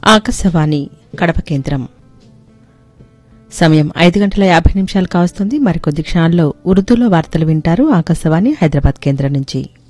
ఆకాశవాణి కడప కేంద్రం సమయం 5:50 కావస్తుంది. మరికొద్ది క్షణాల్లో ఉర్దూలో వార్తలు వింటారు. ఆకాశవాణి హైదరాబాద్ కేంద్రం నుంచి.